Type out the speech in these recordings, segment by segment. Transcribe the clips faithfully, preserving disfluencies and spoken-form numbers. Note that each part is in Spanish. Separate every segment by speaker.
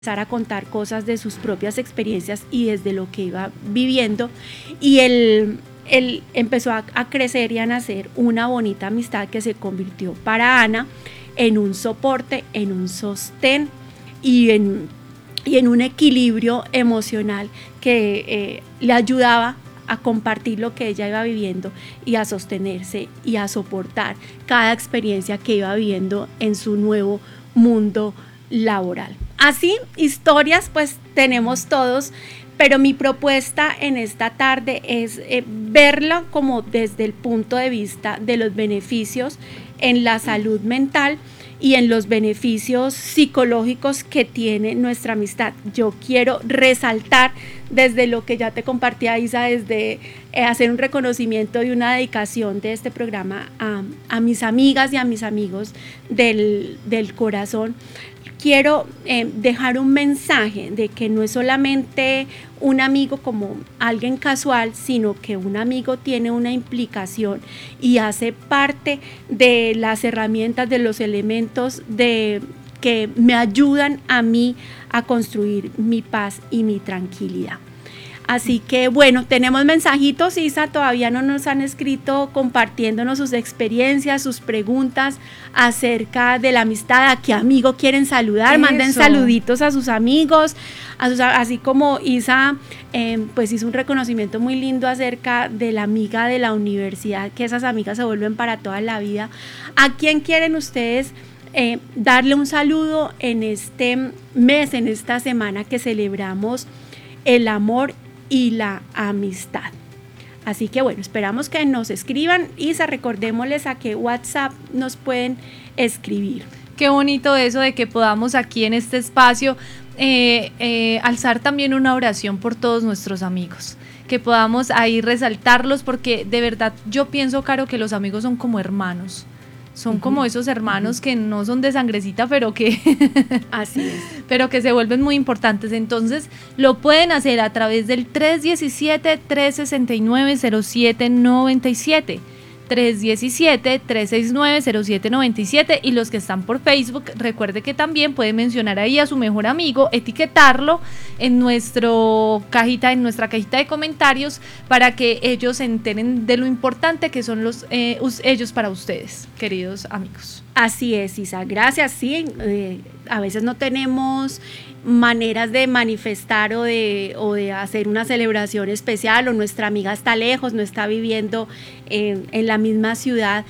Speaker 1: empezar a contar cosas de sus propias experiencias y desde lo que iba viviendo, y él, él empezó a, a crecer y a nacer una bonita amistad que se convirtió para Ana en un soporte, en un sostén y en, y en un equilibrio emocional que eh, le ayudaba a compartir lo que ella iba viviendo y a sostenerse y a soportar cada experiencia que iba viviendo en su nuevo mundo laboral. Así, historias pues tenemos todos, pero mi propuesta en esta tarde es eh, verlo como desde el punto de vista de los beneficios en la salud mental y en los beneficios psicológicos que tiene nuestra amistad. Yo quiero resaltar desde lo que ya te compartía, Isa, desde eh, hacer un reconocimiento y una dedicación de este programa a, a mis amigas y a mis amigos del, del corazón. Quiero eh, dejar un mensaje de que no es solamente un amigo como alguien casual, sino que un amigo tiene una implicación y hace parte de las herramientas, de los elementos de, que me ayudan a mí a construir mi paz y mi tranquilidad. Así que bueno, tenemos mensajitos, Isa, todavía no nos han escrito compartiéndonos sus experiencias, sus preguntas acerca de la amistad. ¿A qué amigo quieren saludar? Eso. Manden saluditos a sus amigos, a sus, así como Isa eh, pues hizo un reconocimiento muy lindo acerca de la amiga de la universidad, que esas amigas se vuelven para toda la vida. ¿A quién quieren ustedes eh, darle un saludo en este mes, en esta semana que celebramos el amor y la amistad? Así que bueno, esperamos que nos escriban. Isa, recordémosles a qué WhatsApp nos pueden escribir.
Speaker 2: Qué bonito eso de que podamos aquí en este espacio eh, eh, alzar también una oración por todos nuestros amigos, que podamos ahí resaltarlos, porque de verdad yo pienso, Caro, que los amigos son como hermanos. Son uh-huh. como esos hermanos uh-huh. que no son de sangrecita, pero que
Speaker 1: así es.
Speaker 2: pero que se vuelven muy importantes. Entonces lo pueden hacer a través del tres diecisiete, tres sesenta y nueve, cero siete noventa y siete. tres diecisiete, tres sesenta y nueve, cero siete noventa y siete, y los que están por Facebook, recuerde que también pueden mencionar ahí a su mejor amigo, etiquetarlo en nuestro cajita, en nuestra cajita de comentarios, para que ellos se enteren de lo importante que son los eh, ellos para ustedes, queridos amigos.
Speaker 1: Así es, Isa, gracias. Sí, eh, a veces no tenemos maneras de manifestar o de, o de hacer una celebración especial, o nuestra amiga está lejos, no está viviendo en, en la misma ciudad,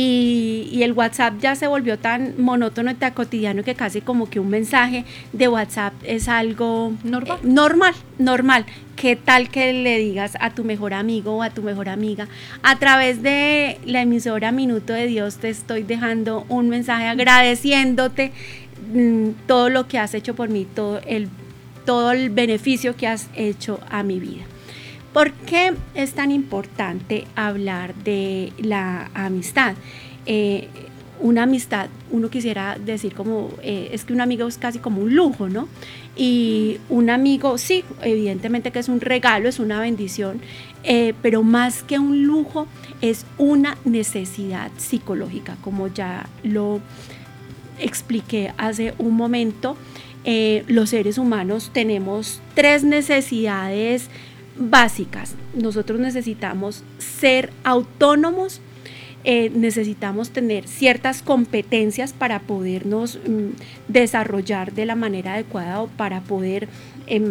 Speaker 1: y, y el WhatsApp ya se volvió tan monótono y tan cotidiano que casi como que un mensaje de WhatsApp es algo
Speaker 2: normal.
Speaker 1: Eh, normal, normal. ¿Qué tal que le digas a tu mejor amigo o a tu mejor amiga: a través de la emisora Minuto de Dios te estoy dejando un mensaje agradeciéndote todo lo que has hecho por mí, todo el, todo el beneficio que has hecho a mi vida? ¿Por qué es tan importante hablar de la amistad? Eh, una amistad, uno quisiera decir como, eh, es que un amigo es casi como un lujo, ¿no? Y un amigo, sí, evidentemente que es un regalo, es una bendición, eh, pero más que un lujo, es una necesidad psicológica, como ya lo expliqué hace un momento. Eh, los seres humanos tenemos tres necesidades básicas. Nosotros necesitamos ser autónomos, eh, necesitamos tener ciertas competencias para podernos mm, desarrollar de la manera adecuada, o para poder eh,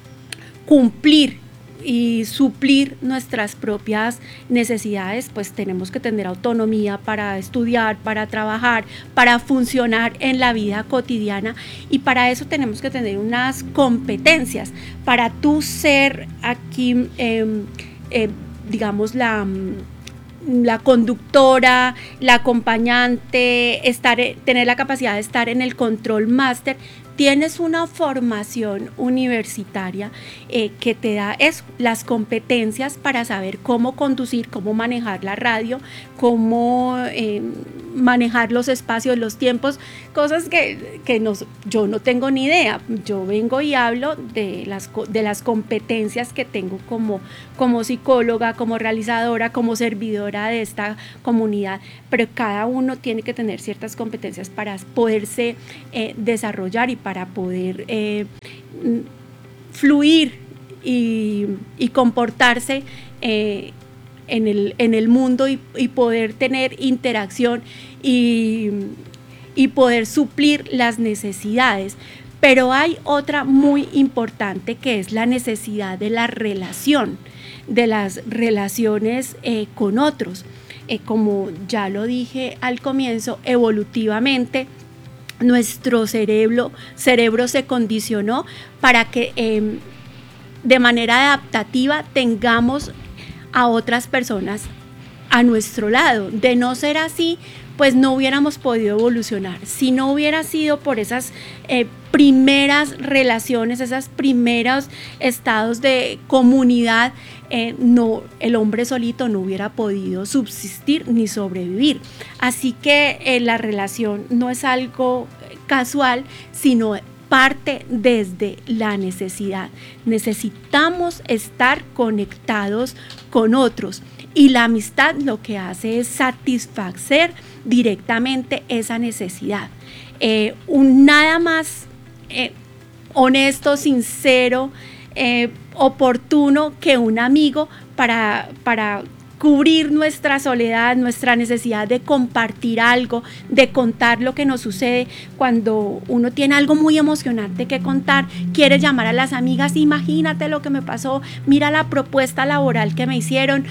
Speaker 1: cumplir y suplir nuestras propias necesidades. Pues tenemos que tener autonomía para estudiar, para trabajar, para funcionar en la vida cotidiana, y para eso tenemos que tener unas competencias para tú ser aquí eh, eh, digamos la la conductora, la acompañante, estar, tener la capacidad de estar en el control máster. Tienes una formación universitaria eh, que te da eso, las competencias para saber cómo conducir, cómo manejar la radio, cómo eh, manejar los espacios, los tiempos, cosas que, que nos, yo no tengo ni idea. Yo vengo y hablo de las, de las competencias que tengo como, como psicóloga, como realizadora, como servidora de esta comunidad, pero cada uno tiene que tener ciertas competencias para poderse eh, desarrollar y para poder eh, fluir y, y comportarse eh, en el, en el mundo y, y poder tener interacción y, y poder suplir las necesidades. Pero hay otra muy importante, que es la necesidad de la relación, de las relaciones eh, con otros. Eh, como ya lo dije al comienzo, evolutivamente nuestro cerebro, cerebro se condicionó para que eh, de manera adaptativa tengamos a otras personas a nuestro lado. De no ser así, pues no hubiéramos podido evolucionar. Si no hubiera sido por esas eh, primeras relaciones, esos primeros estados de comunidad, eh, no, el hombre solito no hubiera podido subsistir ni sobrevivir. Así que eh, la relación no es algo casual, sino parte desde la necesidad. Necesitamos estar conectados con otros, y la amistad lo que hace es satisfacer directamente esa necesidad. Eh, un nada más eh, honesto, sincero, eh, oportuno que un amigo para, para cubrir nuestra soledad, nuestra necesidad de compartir algo, de contar lo que nos sucede. Cuando uno tiene algo muy emocionante que contar, quiere llamar a las amigas: imagínate lo que me pasó, mira la propuesta laboral que me hicieron.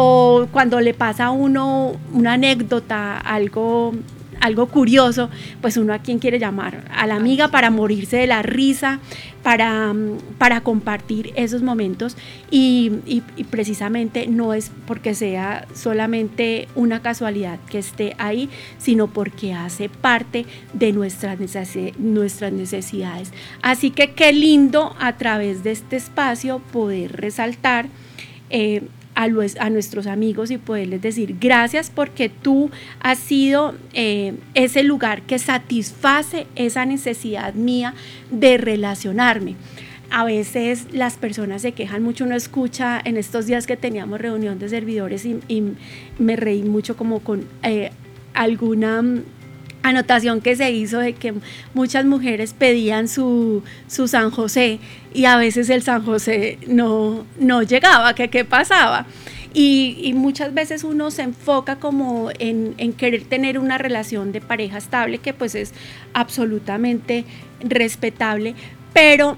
Speaker 1: O cuando le pasa a uno una anécdota, algo algo curioso, pues uno a quién quiere llamar, a la amiga, para morirse de la risa, para, para compartir esos momentos. Y, y, y precisamente no es porque sea solamente una casualidad que esté ahí, sino porque hace parte de nuestras necesi- nuestras necesidades. Así que qué lindo a través de este espacio poder resaltar eh, A, los, a nuestros amigos y poderles decir gracias, porque tú has sido eh, ese lugar que satisface esa necesidad mía de relacionarme. A veces las personas se quejan mucho, uno escucha en estos días que teníamos reunión de servidores y, y me reí mucho como con eh, alguna anotación que se hizo de que muchas mujeres pedían su, su San José y a veces el San José no, no llegaba, que qué pasaba. Y, y muchas veces uno se enfoca como en, en querer tener una relación de pareja estable, que pues es absolutamente respetable, pero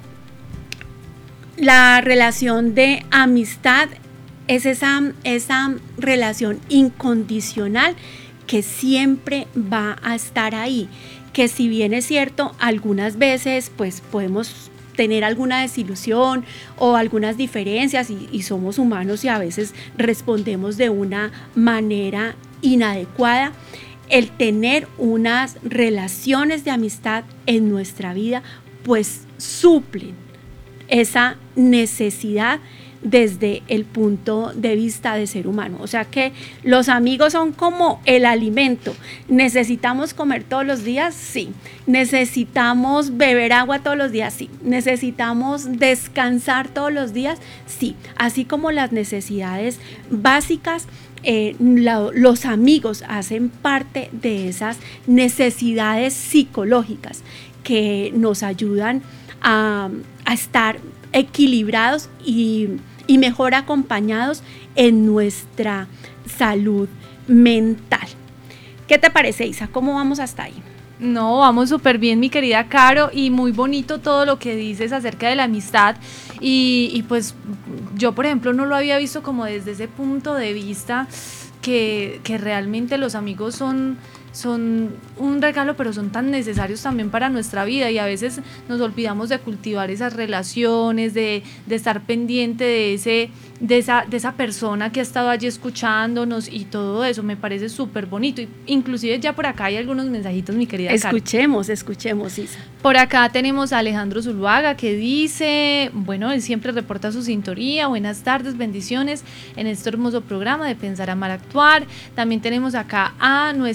Speaker 1: la relación de amistad es esa, esa relación incondicional que siempre va a estar ahí, que si bien es cierto, algunas veces pues podemos tener alguna desilusión o algunas diferencias y, y somos humanos y a veces respondemos de una manera inadecuada, el tener unas relaciones de amistad en nuestra vida pues suplen esa necesidad desde el punto de vista de ser humano. O sea que los amigos son como el alimento. ¿Necesitamos comer todos los días? Sí. ¿Necesitamos beber agua todos los días? Sí. ¿Necesitamos descansar todos los días? Sí. Así como las necesidades básicas, eh, la, los amigos hacen parte de esas necesidades psicológicas que nos ayudan a, a estar equilibrados y, y mejor acompañados en nuestra salud mental. ¿Qué te parece, Isa? ¿Cómo vamos hasta ahí?
Speaker 2: No, vamos súper bien, mi querida Caro, y muy bonito todo lo que dices acerca de la amistad. Y, y pues yo, por ejemplo, no lo había visto como desde ese punto de vista, que, que realmente los amigos son... son un regalo, pero son tan necesarios también para nuestra vida, y a veces nos olvidamos de cultivar esas relaciones, de, de estar pendiente de ese, de esa, de esa persona que ha estado allí escuchándonos, y todo eso me parece súper bonito. Inclusive ya por acá hay algunos mensajitos, mi querida Carmen.
Speaker 1: Escuchemos, escuchemos, Isa.
Speaker 2: Por acá tenemos a Alejandro Zuluaga, que dice, bueno, él siempre reporta su sintonía: buenas tardes, bendiciones en este hermoso programa de Pensar, Amar, Actuar. También tenemos acá a nuestra querida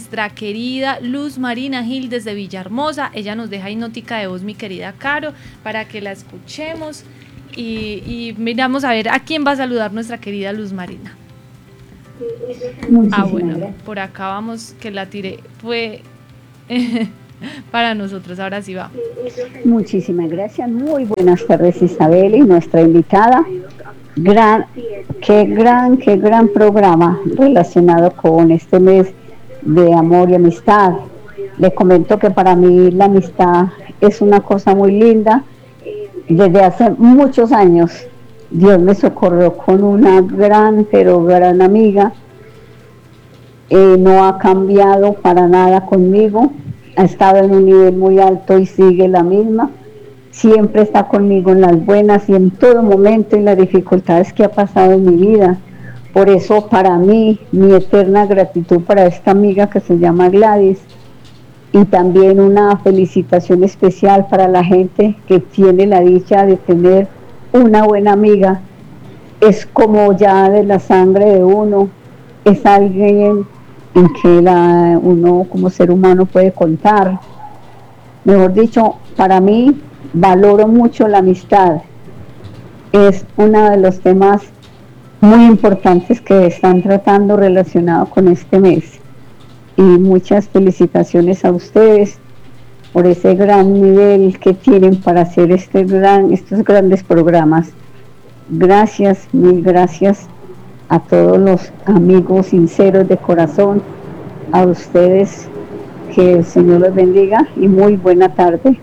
Speaker 2: querida Luz Marina Gil desde Villahermosa. Ella nos deja ahí notica de voz, mi querida Caro, para que la escuchemos y, y miramos a ver a quién va a saludar nuestra querida Luz Marina.
Speaker 3: Muchísimas
Speaker 2: Ah, bueno,
Speaker 3: gracias.
Speaker 2: por acá vamos, que la tiré, fue para nosotros, ahora sí va.
Speaker 3: Muchísimas gracias. Muy buenas tardes, Isabel, y nuestra invitada. Gran, qué gran, qué gran programa relacionado con este mes de amor y amistad. Le comento que para mí la amistad es una cosa muy linda. Desde hace muchos años Dios me socorrió con una gran, pero gran amiga. Eh, no ha cambiado para nada conmigo. Ha estado en un nivel muy alto y sigue la misma. Siempre está conmigo en las buenas y en todo momento, en las dificultades que ha pasado en mi vida. Por eso, para mí, mi eterna gratitud para esta amiga que se llama Gladys, y también una felicitación especial para la gente que tiene la dicha de tener una buena amiga. Es como ya de la sangre de uno, es alguien en que la, uno como ser humano puede contar. Mejor dicho, para mí, valoro mucho la amistad. Es uno de los temas muy importantes que están tratando relacionado con este mes. Y muchas felicitaciones a ustedes por ese gran nivel que tienen para hacer este gran, estos grandes programas. Gracias, mil gracias a todos los amigos sinceros de corazón, a ustedes, que el Señor los bendiga y muy buena tarde.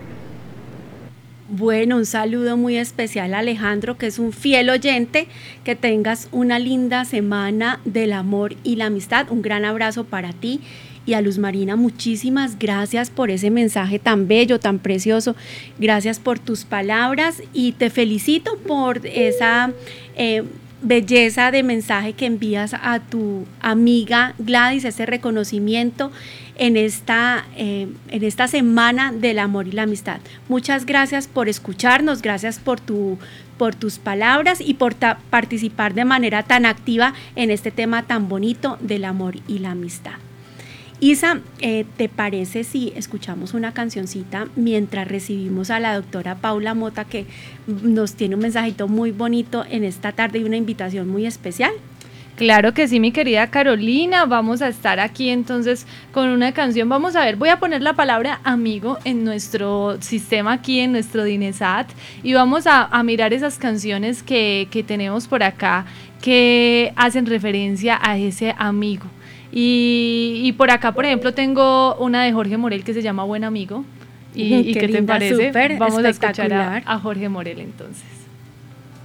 Speaker 1: Bueno, un saludo muy especial a Alejandro, que es un fiel oyente. Que tengas una linda semana del amor y la amistad. Un gran abrazo para ti. Y a Luz Marina, muchísimas gracias por ese mensaje tan bello, tan precioso. Gracias por tus palabras y te felicito por esa eh, belleza de mensaje que envías a tu amiga Gladys, ese reconocimiento en esta, eh, en esta semana del amor y la amistad. Muchas gracias por escucharnos, gracias por, tu, por tus palabras y por ta- participar de manera tan activa en este tema tan bonito del amor y la amistad. Isa, eh, ¿te parece si escuchamos una cancioncita mientras recibimos a la doctora Paula Mota, que nos tiene un mensajito muy bonito en esta tarde y una invitación muy especial?
Speaker 2: Claro que sí, mi querida Carolina, vamos a estar aquí entonces con una canción. Vamos a ver, voy a poner la palabra amigo en nuestro sistema aquí, en nuestro DINESAT, y vamos a, a mirar esas canciones que, que tenemos por acá que hacen referencia a ese amigo. Y, y por acá, por ejemplo, tengo una de Jorge Morel que se llama Buen Amigo. ¿Y, ¿y qué, qué linda, te parece? Vamos a escuchar a, a Jorge Morel entonces.